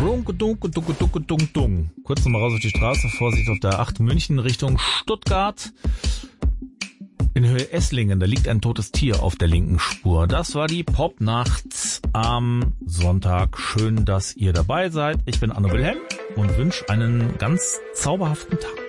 Dunke, dunke, dunke, dunke, dunke, dunke. Kurz nochmal raus auf die Straße, Vorsicht auf der 8 München Richtung Stuttgart. In Höhe Esslingen, da liegt ein totes Tier auf der linken Spur. Das war die Popnacht am Sonntag. Schön, dass ihr dabei seid. Ich bin Anne Wilhelm und wünsche einen ganz zauberhaften Tag.